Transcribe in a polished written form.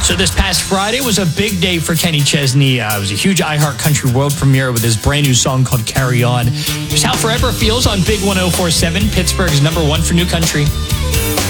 So this past Friday was a big day for Kenny Chesney. It was a huge iHeart Country World premiere with his brand new song called Carry On. Here's how Forever feels on Big 104.7, Pittsburgh's #1 for new country.